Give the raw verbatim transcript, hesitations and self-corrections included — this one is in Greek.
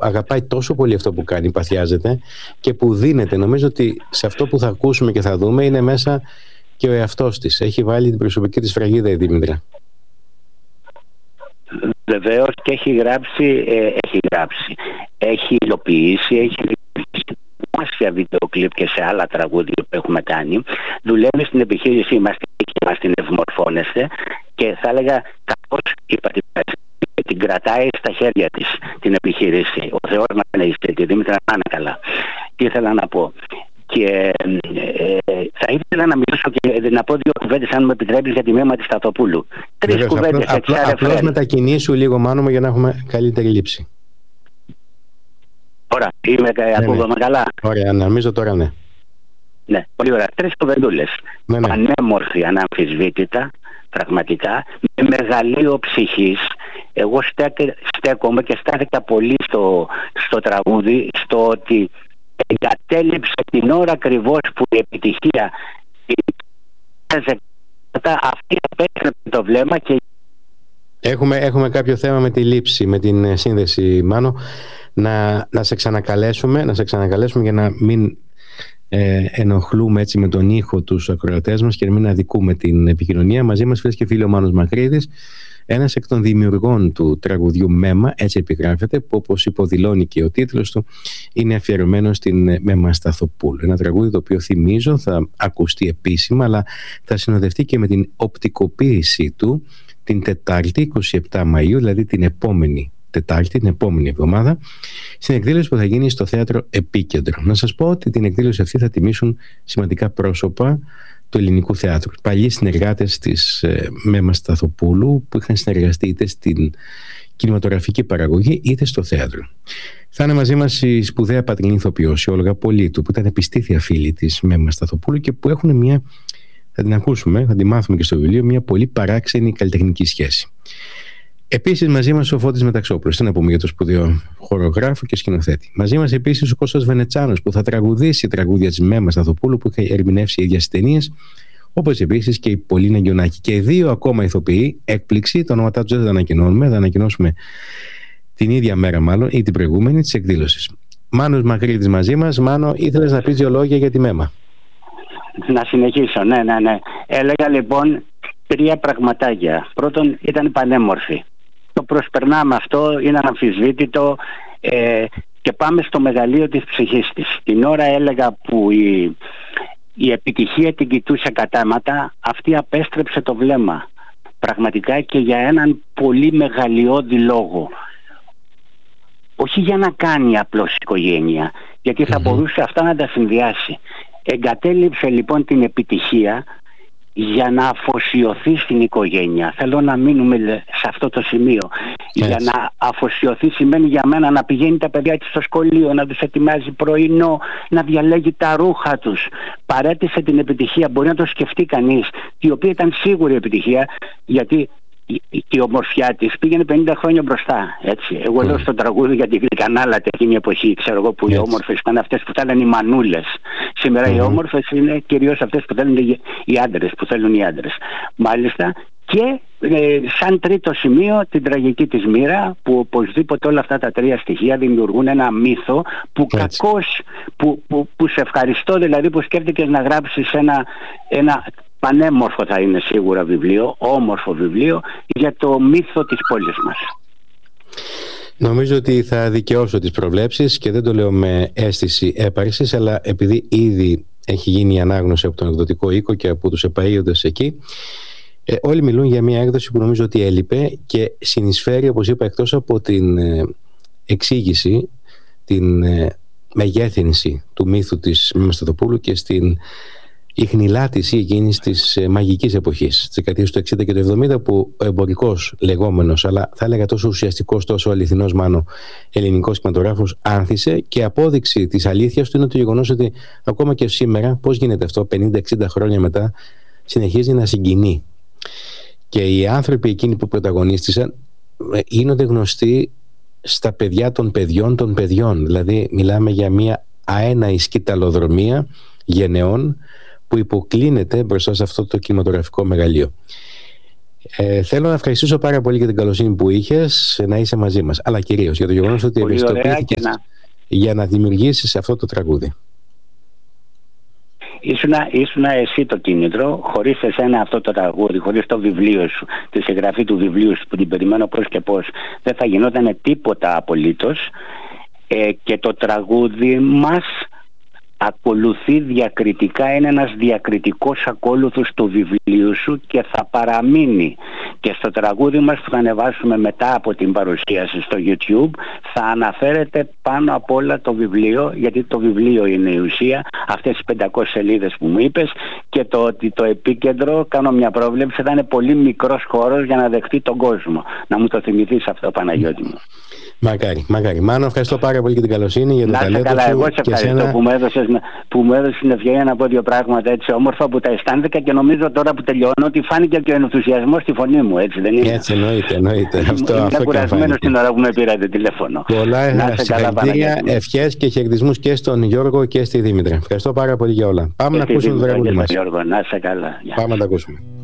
αγαπάει τόσο πολύ αυτό που κάνει, παθιάζεται και που δίνεται. Νομίζω ότι σε αυτό που θα ακούσουμε και θα δούμε είναι μέσα και ο εαυτός της. Έχει βάλει την προσωπική της φραγίδα η Δήμητρα. Βεβαίως, και έχει γράψει, ε, έχει γράψει, έχει υλοποιήσει, έχει δημόσια βίντεο κλιπ και σε άλλα τραγούδια που έχουμε κάνει. Δουλεύει στην επιχείρησή μας και μας την ευμορφώνεστε και θα έλεγα κάπως είπατε, την κρατάει στα χέρια της την επιχείρηση. Ο Θεός μας ανέγισε τη Δήμητρα να είναι καλά. Τι ήθελα να πω. Και ε, θα ήθελα να μιλήσω και να πω δύο κουβέντες, αν μου επιτρέπεις, για τη Μέμα της Σταθοπούλου. Τρεις κουβέντες. Απλώς μετακινήσου λίγο, Μάνο μου, για να έχουμε καλύτερη λήψη. Ωραία, είμαι, ναι, ακούγομαι ναι. καλά. Ωραία, νομίζω τώρα ναι. Ναι, πολύ ωραία. Τρεις κουβεντούλες. Ναι, ναι. Πανέμορφη, αναμφισβήτητα, πραγματικά, με μεγαλείο ψυχής. Εγώ στέκε, στέκομαι και στάθηκα πολύ στο, στο τραγούδι, στο ότι εγκατέλειψε την ώρα ακριβώς που η επιτυχία αυτή απέστρεψε το βλέμμα και... Έχουμε, έχουμε κάποιο θέμα με τη λήψη, με την σύνδεση, Μάνο. Να, να σε ξανακαλέσουμε, να σε ξανακαλέσουμε για να μην ε, ενοχλούμε έτσι με τον ήχο τους ακροατές μας και να μην αδικούμε την επικοινωνία. Μαζί μας, φίλες και φίλοι, ο Μάνος Μακρύδης, ένας εκ των δημιουργών του τραγουδιού Μέμα, έτσι επιγράφεται, που όπως υποδηλώνει και ο τίτλος του, είναι αφιερωμένο στην Μέμα Σταθοπούλου. Ένα τραγούδι το οποίο, θυμίζω, θα ακουστεί επίσημα, αλλά θα συνοδευτεί και με την οπτικοποίησή του την Τετάρτη, είκοσι επτά Μαΐου, δηλαδή την επόμενη Τετάρτη, την επόμενη εβδομάδα, στην εκδήλωση που θα γίνει στο Θέατρο Επίκεντρο. Να σας πω ότι την εκδήλωση αυτή θα τιμήσουν σημαντικά πρόσωπα του ελληνικού θεάτρου. Παλιοί συνεργάτες της ε, Μέμα Σταθοπούλου, που είχαν συνεργαστεί είτε στην κινηματογραφική παραγωγή είτε στο θέατρο. Θα είναι μαζί μας η σπουδαία πατρινή ηθοποιός, η Όλγα Πολίτου, που ήταν επιστήθεια φίλη της Μέμα Σταθοπούλου και που έχουν μια, θα την ακούσουμε, θα τη μάθουμε και στο βιβλίο, μια πολύ παράξενη καλλιτεχνική σχέση. Επίσης μαζί μας ο Φώτης Μεταξόπουλος, τι να πούμε για το σπουδαίο χορογράφο και σκηνοθέτη. Μαζί μας επίσης ο Κώστας Βενετσάνος, που θα τραγουδήσει τραγούδια της Μέμα Σταθοπούλου, που είχε ερμηνεύσει οι ίδιες ταινίες, όπως επίσης και η Πολίνα Γκιονάκη. Και δύο ακόμα ηθοποιοί, έκπληξη, τα ονόματά τους δεν θα ανακοινώνουμε, θα ανακοινώσουμε την ίδια μέρα μάλλον ή την προηγούμενη της εκδήλωσης. Μάνος Μακρύδης μαζί μας. Μάνο, ήθελες να πεις δύο λόγια για τη Μέμα? Να συνεχίσω, ναι, ναι, ναι. Έλεγα λοιπόν τρία πραγματάκια. Πρώτον, ήταν πανέμορφη. Το προσπερνάμε αυτό, είναι αναμφισβήτητο, ε, και πάμε στο μεγαλείο της ψυχής της. Την ώρα, έλεγα, που η, η επιτυχία την κοιτούσε κατάματα, αυτή απέστρεψε το βλέμμα. Πραγματικά, και για έναν πολύ μεγαλειώδη λόγο. Όχι για να κάνει απλώς οικογένεια, γιατί θα mm-hmm. μπορούσε αυτά να τα συνδυάσει. Εγκατέλειψε λοιπόν την επιτυχία για να αφοσιωθεί στην οικογένεια. Θέλω να μείνουμε σε αυτό το σημείο. Έτσι. Για να αφοσιωθεί σημαίνει για μένα να πηγαίνει τα παιδιά της στο σχολείο, να τους ετοιμάζει πρωινό, να διαλέγει τα ρούχα τους. Παρέτησε την επιτυχία, μπορεί να το σκεφτεί κανείς, η οποία ήταν σίγουρη επιτυχία, γιατί η ομορφιά της πήγαινε πενήντα χρόνια μπροστά. Έτσι. Εγώ mm. λέω στο τραγούδι για την Γλυκανάλατη εκείνη η εποχή, ξέρω εγώ, που yes. οι όμορφες ήταν αυτές που θέλουν οι μανούλες. Σήμερα mm-hmm. οι όμορφες είναι κυρίως αυτές που θέλουν οι άντρες, που θέλουν οι άντρες. Μάλιστα. Και ε, σαν τρίτο σημείο την τραγική της μοίρα, που οπωσδήποτε όλα αυτά τα τρία στοιχεία δημιουργούν ένα μύθο που yes. κακώς, που, που, που σε ευχαριστώ δηλαδή που σκέφτηκες να γράψεις ένα, ένα πανέμορφο, θα είναι σίγουρα βιβλίο, όμορφο βιβλίο για το μύθο της πόλης μας. Νομίζω ότι θα δικαιώσω τις προβλέψεις και δεν το λέω με αίσθηση έπαρσης, αλλά επειδή ήδη έχει γίνει η ανάγνωση από τον εκδοτικό οίκο και από τους επαΐοντες εκεί, ε, όλοι μιλούν για μια έκδοση που νομίζω ότι έλειπε και συνεισφέρει, όπως είπα, εκτός από την ε, εξήγηση, την ε, μεγέθυνση του μύθου της Μέμα Σταθοπούλου και στην η χνηλάτιση εκείνης της μαγικής εποχής, της δεκαετίας του εξήντα και του εβδομήντα, που ο εμπορικός λεγόμενος, αλλά θα έλεγα τόσο ουσιαστικός, τόσο αληθινός, Μάνο, ελληνικός κινηματογράφος άνθησε, και απόδειξη της αλήθειας του είναι το γεγονός ότι ακόμα και σήμερα, πώς γίνεται αυτό, πενήντα εξήντα χρόνια μετά, συνεχίζει να συγκινεί. Και οι άνθρωποι εκείνοι που πρωταγωνίστησαν γίνονται γνωστοί στα παιδιά των παιδιών των παιδιών. Δηλαδή μιλάμε για μια αέναη σκυταλοδρομία γενεών που υποκλίνεται μπροστά σε αυτό το κινηματογραφικό μεγαλείο. Ε, θέλω να ευχαριστήσω πάρα πολύ για την καλοσύνη που είχες να είσαι μαζί μας, αλλά κυρίως για το γεγονός ότι ευαισθητοποιήθηκες να... για να δημιουργήσεις αυτό το τραγούδι. Ήσουνα, ήσουνα εσύ το κίνητρο. Χωρίς εσένα αυτό το τραγούδι, χωρίς το βιβλίο σου, τη συγγραφή του βιβλίου σου που την περιμένω πώς και πώς, δεν θα γινόταν τίποτα απολύτως. Ε, και το τραγούδι μας ακολουθεί διακριτικά, είναι ένας διακριτικός ακόλουθος του βιβλίου σου και θα παραμείνει. Και στο τραγούδι μας που θα ανεβάσουμε μετά από την παρουσίαση στο YouTube θα αναφέρεται πάνω απ' όλα το βιβλίο, γιατί το βιβλίο είναι η ουσία, αυτές τις πεντακόσιες σελίδες που μου είπες, και το ότι το επίκεντρο, κάνω μια πρόβλεψη, θα είναι πολύ μικρός χώρος για να δεχτεί τον κόσμο. Να μου το θυμηθείς αυτό, Παναγιώτη μου. Μακάρι, μακάρι. Μάνο, ευχαριστώ πάρα πολύ για την καλοσύνη, για το ταλέντο σου. Καλά, εγώ σε ευχαριστώ σένα... που μου έδωσες, που μου έδωσες την ευκαιρία να πω δύο πράγματα έτσι όμορφα που τα αισθάνθηκα, και νομίζω τώρα που τελειώνω ότι φάνηκε και ο ενθουσιασμός στη φωνή μου, έτσι δεν είναι? Έτσι, εννοείται, εννοείται. Αυτό, Είμαι αυτό κουρασμένος την ώρα που με πήρατε τηλέφωνο. Πολλά συγχαρητήρια, ευχές και χαιρετισμούς και στον Γιώργο και στη Δήμητρα. Ευχαριστώ πάρα πολύ για όλα. Πάμε και να ακούσουμε το τραγούδι μας. Γιώργο, να είσαι καλά. Πάμε να τα ακούσουμε.